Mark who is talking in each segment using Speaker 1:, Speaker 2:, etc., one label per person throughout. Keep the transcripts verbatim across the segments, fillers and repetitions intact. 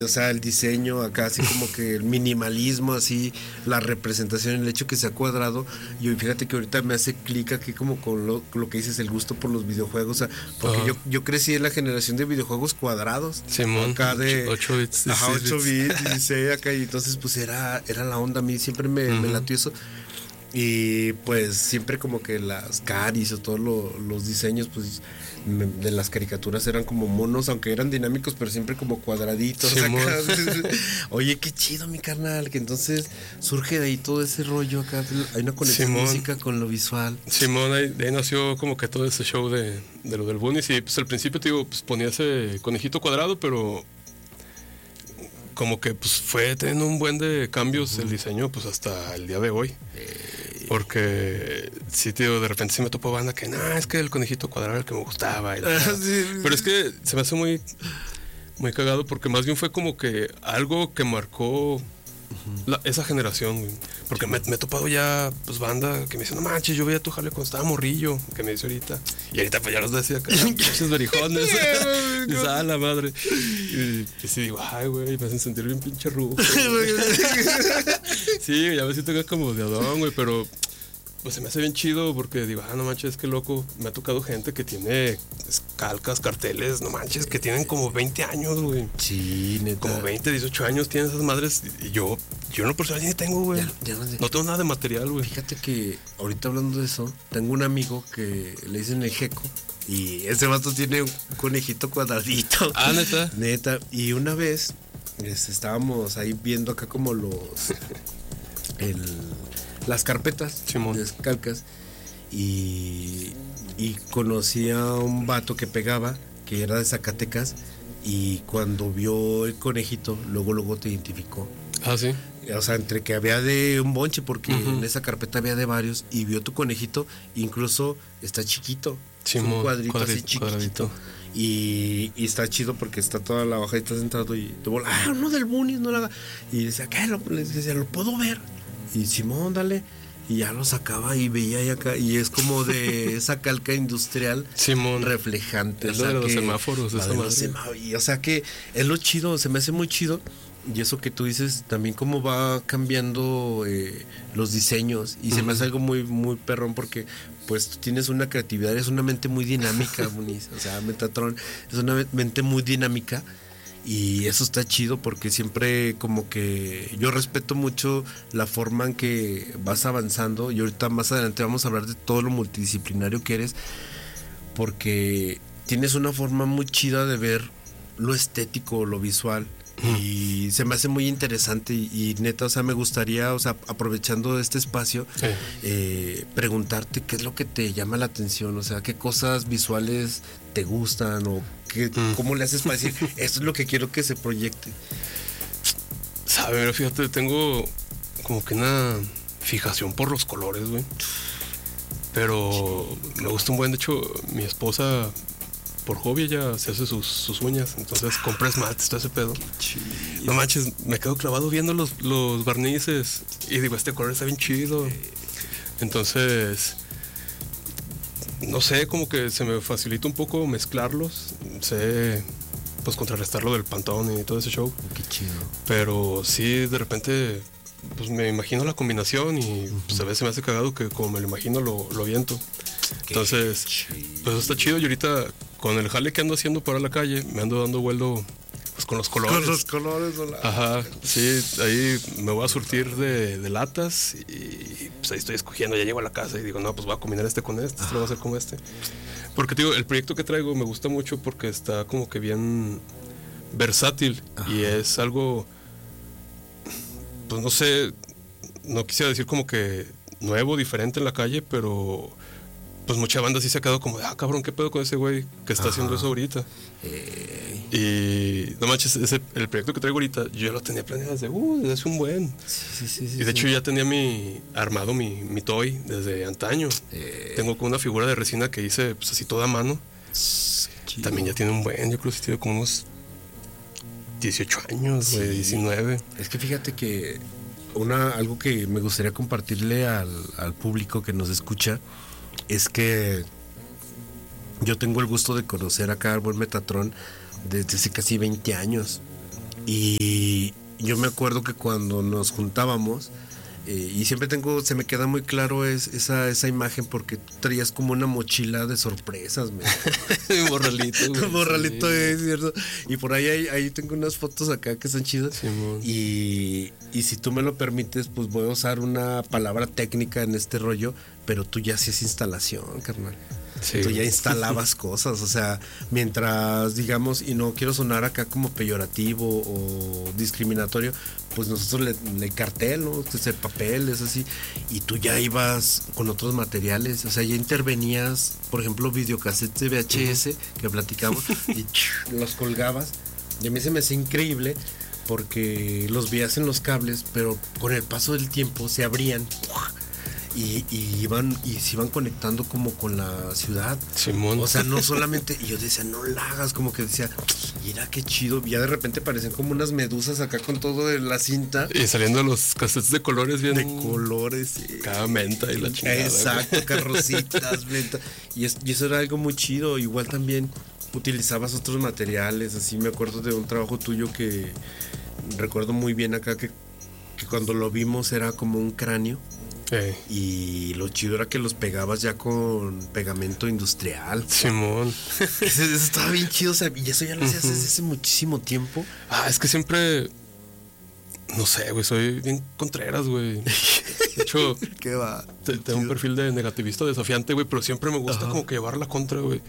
Speaker 1: O sea, el diseño acá, así como que el minimalismo, así, la representación, el hecho que sea cuadrado. Y fíjate que ahorita me hace clic aquí como con lo, lo que dices, el gusto por los videojuegos. O sea, porque
Speaker 2: Ajá.
Speaker 1: yo, yo crecí en la generación de videojuegos cuadrados.
Speaker 2: Simón,
Speaker 1: Acá de
Speaker 2: ocho bits,
Speaker 1: Ajá,
Speaker 2: dieciséis
Speaker 1: ocho bits, dieciséis acá. Y entonces, pues era, era la onda. A mí siempre me, me
Speaker 2: Ujú.
Speaker 1: latió eso. Y pues siempre como que las caris o todos lo- los diseños pues me- de las caricaturas eran como monos, aunque eran dinámicos, pero siempre como cuadraditos.
Speaker 2: Simón.
Speaker 1: Acá. Oye, qué chido, mi carnal, que entonces surge de ahí todo ese rollo acá. Hay una conexión
Speaker 2: Simón.
Speaker 1: música con lo visual.
Speaker 2: Simón, ahí, de ahí nació como que todo ese show de, de lo del Bunnies. Y pues al principio, te digo, pues ponía ese conejito cuadrado, pero como que pues fue teniendo un buen de cambios el diseño pues hasta el día de hoy. Porque sí, tío, de repente sí me topo banda que, nah, es que el conejito cuadrado era el que me gustaba. y la-
Speaker 1: Sí.
Speaker 2: Pero es que se me hace muy, muy cagado porque más bien fue como que algo que marcó la- esa generación, güey. Porque me, me he topado ya, pues, banda que me dice, no manches, yo veía tu jale cuando estaba morrillo, que me dice ahorita. Y ahorita, pues, ya los decía acá, pinches berijones. Y dices, ah, la madre. Y, y sí digo, ay, güey, me hacen sentir bien pinche ruco. Sí, ya me siento acá como de adón, güey, pero pues se me hace bien chido porque digo, ah, no manches, qué loco. Me ha tocado gente que tiene calcas, carteles, no manches, que tienen como veinte años, güey.
Speaker 1: Sí, neta.
Speaker 2: Como veinte, dieciocho años tienen esas madres. Y yo, yo en lo personal ya ni tengo, güey.
Speaker 1: Ya- ya no sé.
Speaker 2: No tengo nada de material, güey.
Speaker 1: Fíjate que ahorita hablando de eso, tengo un amigo que le dicen el Jeco. Y ese vato tiene un conejito cuadradito.
Speaker 2: Ah, neta.
Speaker 1: Neta. Y una vez este, estábamos ahí viendo acá como los. el, las carpetas
Speaker 2: Simón.
Speaker 1: de calcas. Y, y conocí a un vato que pegaba, que era de Zacatecas. Y cuando vio el conejito, luego, luego te identificó.
Speaker 2: Ah, sí.
Speaker 1: O sea, entre que había de un bonche, porque
Speaker 2: Ujú.
Speaker 1: en esa carpeta había de varios, y vio tu conejito, incluso está chiquito. Es un
Speaker 2: Simón,
Speaker 1: cuadrito así
Speaker 2: cuadrito,
Speaker 1: chiquitito.
Speaker 2: cuadradito.
Speaker 1: Y, y está chido porque está toda la hoja y está sentado y te bola, ah, uno del Bunny, no la haga. Y decía, ¿qué? Lo, le decía, ¿lo puedo ver? Y Simón, dale. Y ya lo sacaba y veía ahí acá. Y es como de esa calca industrial
Speaker 2: Simón.
Speaker 1: reflejante.
Speaker 2: Es lo de los semáforos,
Speaker 1: la
Speaker 2: esa
Speaker 1: de los
Speaker 2: madre.
Speaker 1: semá- y, o sea que es lo chido, se me hace muy chido. Y eso que tú dices, también cómo va cambiando eh, los diseños. Y se me hace algo muy, muy perrón porque pues tú tienes una creatividad, es una mente muy dinámica, Muniz. O sea, Metatron es una mente muy dinámica. Y eso está chido porque siempre como que yo respeto mucho la forma en que vas avanzando. Y ahorita más adelante vamos a hablar de todo lo multidisciplinario que eres. Porque tienes una forma muy chida de ver lo estético, lo visual. Y se me hace muy interesante y, y neta, o sea, me gustaría, o sea, aprovechando este espacio,
Speaker 2: Sí.
Speaker 1: eh, preguntarte qué es lo que te llama la atención, o sea, qué cosas visuales te gustan o qué,
Speaker 2: Mm.
Speaker 1: cómo le haces para decir, esto es lo que quiero que se proyecte.
Speaker 2: Sabe, pero fíjate, tengo como que una fijación por los colores, güey. Pero me gusta un buen, de hecho, mi esposa, por hobby, ella se hace sus, sus uñas, entonces compra esmaltes, todo ese pedo. No manches, me quedo clavado viendo los, los barnices y digo, este color está bien chido. Entonces, no sé, como que se me facilita un poco mezclarlos, sé, pues contrarrestar lo del Pantone y todo ese show.
Speaker 1: Qué chido.
Speaker 2: Pero sí, de repente, pues me imagino la combinación y pues, a veces me hace cagado que como me lo imagino lo, lo aviento. Entonces, pues está chido. Y ahorita con el jale que ando haciendo para la calle, me ando dando vuelo pues con los colores.
Speaker 1: Con los colores, hola.
Speaker 2: Ajá, sí, ahí me voy a surtir de, de latas y pues ahí estoy escogiendo, ya llego a la casa y digo, no, pues voy a combinar este con este, este lo voy a hacer como este. Porque te digo, el proyecto que traigo me gusta mucho porque está como que bien versátil. Ajá. Y es algo, pues no sé, no quisiera decir como que nuevo, diferente en la calle, pero pues mucha banda sí se ha quedado como de, ah, cabrón, ¿qué pedo con ese güey que está Ajá. haciendo eso ahorita? Eh. Y no manches, ese, el proyecto que traigo ahorita, yo ya lo tenía planeado desde, uh, desde hace un buen.
Speaker 1: Sí, sí, sí, sí,
Speaker 2: y de sí. hecho ya tenía mi armado mi, mi toy desde antaño. Eh. Tengo como una figura de resina que hice pues así toda a mano. Chido. También ya tiene un buen, yo creo que tiene como unos dieciocho años, sí. güey, diecinueve.
Speaker 1: Es que fíjate que una, algo que me gustaría compartirle al, al público que nos escucha es que yo tengo el gusto de conocer acá al buen Metatron desde hace casi veinte años. Y yo me acuerdo que cuando nos juntábamos, eh, y siempre tengo, se me queda muy claro es, esa, esa imagen porque tú traías como una mochila de sorpresas, me.
Speaker 2: Morralito, güey.
Speaker 1: Morralito,
Speaker 2: Sí.
Speaker 1: es cierto. Y por ahí, ahí, ahí tengo unas fotos acá que son chidas.
Speaker 2: Simón.
Speaker 1: Y, y si tú me lo permites, pues voy a usar una palabra técnica en este rollo, pero tú ya hacías instalación, carnal.
Speaker 2: Sí.
Speaker 1: Tú ya instalabas cosas, o sea, mientras digamos, y no quiero sonar acá como peyorativo o discriminatorio, pues nosotros le, le cartel, ¿no? Ese papel, es así, y tú ya ibas con otros materiales, o sea, ya intervenías, por ejemplo, videocassettes de V H S que platicamos y los colgabas, y a mí se me hace increíble porque los veías en los cables, pero con el paso del tiempo se abrían. Y, y iban y se iban conectando como con la ciudad.
Speaker 2: Simón.
Speaker 1: O sea, no solamente, y yo decía, no la hagas, como que decía, mira qué chido. Y ya de repente parecen como unas medusas acá con todo de la cinta.
Speaker 2: Y saliendo los cassettes de colores bien.
Speaker 1: De colores. Sí.
Speaker 2: Cada menta y la chingada.
Speaker 1: Exacto,
Speaker 2: güey.
Speaker 1: carrocitas, menta. Y, es, y eso era algo muy chido. Igual también utilizabas otros materiales. Así me acuerdo de un trabajo tuyo que recuerdo muy bien acá que, que cuando lo vimos era como un cráneo.
Speaker 2: Eh.
Speaker 1: Y lo chido era que los pegabas ya con pegamento industrial.
Speaker 2: Simón.
Speaker 1: Eso, eso estaba bien chido, o sea, y eso ya lo hacías desde hace muchísimo tiempo.
Speaker 2: Ah, es que siempre. No sé, güey, soy bien contreras, güey. De hecho,
Speaker 1: ¿Qué va?
Speaker 2: te- tengo un perfil de negativista desafiante, güey, pero siempre me gusta
Speaker 1: Ajá.
Speaker 2: como que llevar la contra, güey.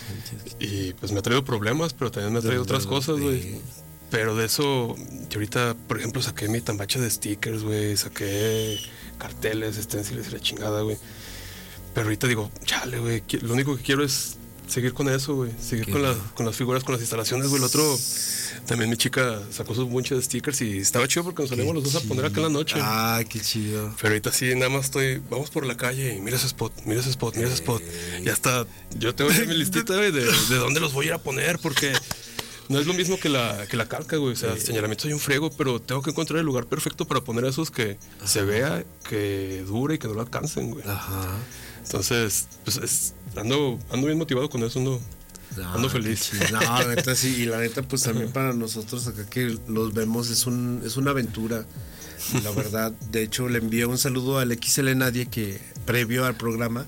Speaker 2: Y pues me ha traído problemas, pero también me ha traído otras cosas, güey. Pero de eso, yo ahorita, por ejemplo, saqué mi tambacha de stickers, güey, saqué carteles, stencils y la chingada, güey. Pero ahorita digo, chale, güey, qui- lo único que quiero es seguir con eso, güey. Seguir
Speaker 1: Qué
Speaker 2: con, la,
Speaker 1: bueno.
Speaker 2: con las figuras, con las instalaciones, güey. El otro, también mi chica sacó su bunche de stickers y estaba chido porque nos salimos los dos a poner acá en la noche.
Speaker 1: Ay, qué chido.
Speaker 2: Pero ahorita sí, nada más estoy, vamos por la calle y mira ese spot, mira ese spot, mira ese spot. Y hasta, yo tengo ya mi listita, güey, de, de dónde los voy a ir a poner porque no es lo mismo que la, que la calca, güey. O sea, el señalamiento hay un frego, pero tengo que encontrar el lugar perfecto para poner esos que Ajá. se vea, que dure y que no lo alcancen, güey.
Speaker 1: Ajá.
Speaker 2: Entonces, pues es, ando, ando bien motivado con eso, ando,
Speaker 1: no,
Speaker 2: ando feliz.
Speaker 1: No, la neta sí, y la neta pues también para nosotros acá que los vemos es un es una aventura. La verdad, de hecho le envío un saludo al X L Nadie que previo al programa,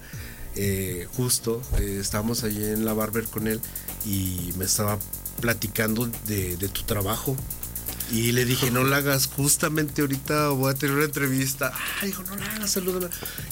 Speaker 1: eh, justo eh, estábamos allí en la barber con él y me estaba platicando de, de tu trabajo. Y le dije, no la hagas, justamente ahorita voy a tener una entrevista. Ah, dijo, no la hagas, salúdame.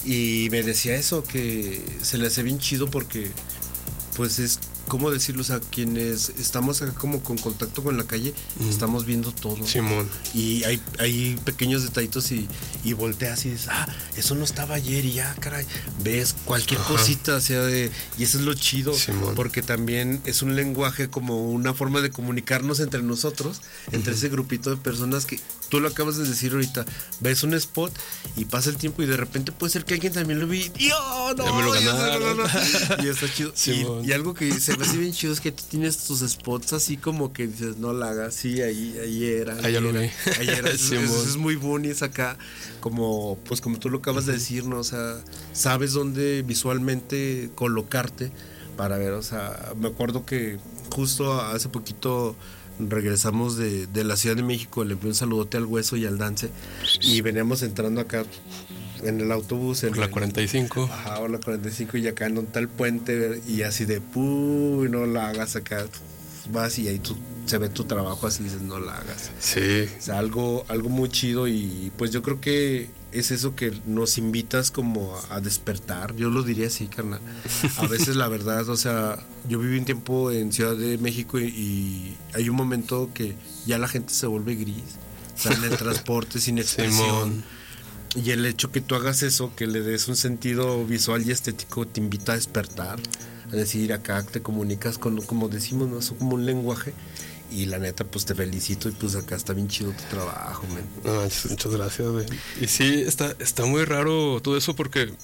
Speaker 1: Y me decía eso, que se le hace bien chido porque, pues es, ¿cómo decirlo? O sea, quienes estamos acá como con contacto con la calle, mm. estamos viendo todo.
Speaker 2: Simón.
Speaker 1: Y hay, hay pequeños detallitos y, y volteas y dices, ah, eso no estaba ayer y ya, caray. Ves cualquier Ajá. cosita, o sea, de, y eso es lo chido, Simón. Porque también es un lenguaje como una forma de comunicarnos entre nosotros, entre uh-huh. ese grupito de personas que tú lo acabas de decir ahorita, ves un spot y pasa el tiempo y de repente puede ser que alguien también lo vi y oh, no,
Speaker 2: ya me lo ganaron.
Speaker 1: No, no, no. Y está chido. Y, y algo que se me hace bien chido es que tú tienes tus spots así como que dices, no la hagas, sí, ahí, ahí era.
Speaker 2: Ahí ya lo vi.
Speaker 1: Ahí era. Eso, eso es muy bonito, es acá, como, pues como tú lo acabas uh-huh. de decir, ¿no? O sea, sabes dónde visualmente colocarte para ver, o sea, me acuerdo que justo hace poquito regresamos de, de la Ciudad de México, le envié un saludote al Hueso y al Dance y veníamos entrando acá en el autobús en
Speaker 2: por la cuarenta y cinco.
Speaker 1: Ajá, por la cuarenta y cinco y acá en un tal puente y así de puy, no la hagas acá, vas y ahí tú, se ve tu trabajo así dices no la hagas.
Speaker 2: Sí.
Speaker 1: O sea, algo, algo muy chido y pues yo creo que es eso que nos invitas como a, a despertar, yo lo diría así, carnal. A veces la verdad, o sea, yo viví un tiempo en Ciudad de México y, y hay un momento que ya la gente se vuelve gris, o sea, en el transporte sin expresión. Y el hecho que tú hagas eso, que le des un sentido visual y estético, te invita a despertar, a decir acá te comunicas con, como decimos, ¿no? Eso como un lenguaje. Y la neta, pues te felicito y pues acá está bien chido tu trabajo, man.
Speaker 2: No, muchas, muchas gracias, güey. Y sí, está, está muy raro todo eso porque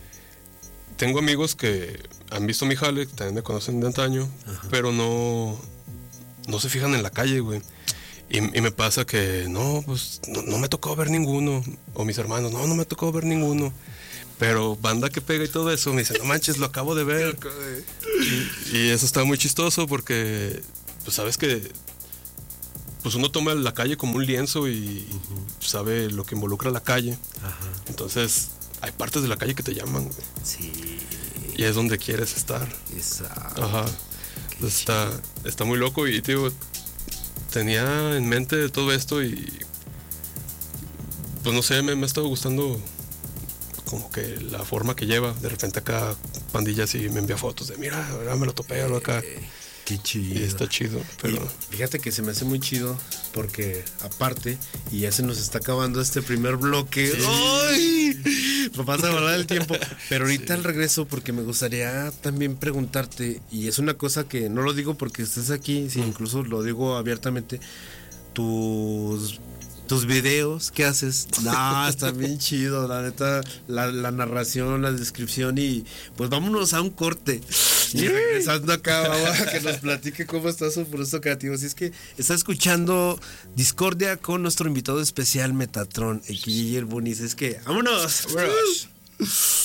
Speaker 2: tengo amigos que han visto mi jale, que también me conocen de antaño, Ajá. pero no, no se fijan en la calle, güey. Y, y me pasa que no, pues no, no me tocó ver ninguno. O mis hermanos, no, no me tocó ver ninguno. Pero banda que pega y todo eso, me dicen, no manches, lo acabo de ver. y, y eso está muy chistoso porque, pues sabes que pues uno toma la calle como un lienzo y uh-huh. sabe lo que involucra la calle.
Speaker 1: Ajá.
Speaker 2: Entonces, hay partes de la calle que te llaman, güey.
Speaker 1: Sí.
Speaker 2: Y es donde quieres estar.
Speaker 1: Exacto.
Speaker 2: Ajá. Está, está muy loco y, tío, tenía en mente todo esto y pues no sé, me, me ha estado gustando como que la forma que lleva. De repente acá pandillas y me envía fotos de mira, ahora me lo topé algo acá.
Speaker 1: Eh, qué chido.
Speaker 2: Y está chido, pero
Speaker 1: y fíjate que se me hace muy chido porque aparte, y ya se nos está acabando este primer bloque.
Speaker 2: Sí.
Speaker 1: ¡Ay! Me pasa a volar el tiempo. Pero ahorita
Speaker 2: Sí.
Speaker 1: al regreso, porque me gustaría también preguntarte, y es una cosa que no lo digo porque estés aquí, sino incluso lo digo abiertamente, tus tus videos que haces, no, está bien chido, la neta, la, la narración, la descripción, y pues vámonos a un corte. Y regresando acá, vamos a que nos platique cómo está su proceso creativo. Así es que está escuchando Discordia con nuestro invitado especial Metatron, el K J el Bunis. Es que, ¡vámonos!
Speaker 2: ¡vámonos!